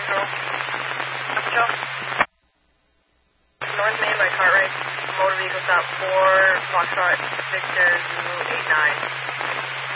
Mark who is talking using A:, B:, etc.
A: control. Control. North Main by Cartwright. Motor vehicle stop 4, Foxtrot, Victor, Zulu 89.